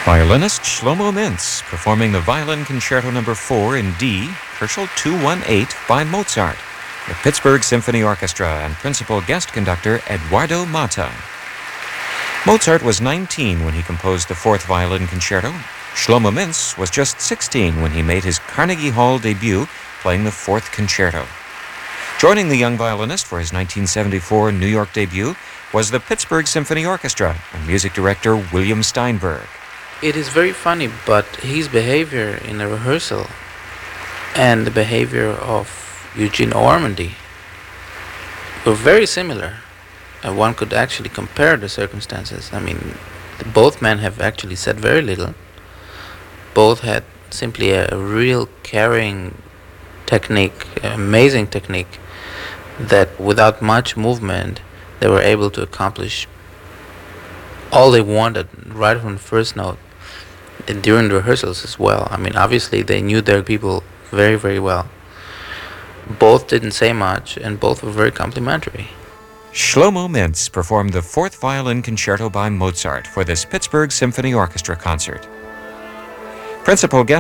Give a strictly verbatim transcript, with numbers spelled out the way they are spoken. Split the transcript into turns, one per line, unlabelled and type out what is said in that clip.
Violinist Shlomo Mintz performing the Violin Concerto Number four in D, Herschel two one eight by Mozart, the Pittsburgh Symphony Orchestra and principal guest conductor Eduardo Mata. Mozart was nineteen when he composed the Fourth Violin Concerto. Shlomo Mintz was just sixteen when he made his Carnegie Hall debut playing the Fourth Concerto. Joining the young violinist for his nineteen seventy-four New York debut was the Pittsburgh Symphony Orchestra and music director William Steinberg.
It is very funny, but his behavior in the rehearsal and the behavior of Eugene Ormandy were very similar. And one could actually compare the circumstances. I mean, both men have actually said very little. Both had simply a, a real carrying technique, amazing technique, that without much movement they were able to accomplish all they wanted right from the first note, and during the rehearsals as well. I mean, obviously they knew their people very, very well. Both didn't say much, and both were very complimentary.
Shlomo Mintz performed the Fourth Violin Concerto by Mozart for this Pittsburgh Symphony Orchestra concert. Principal guest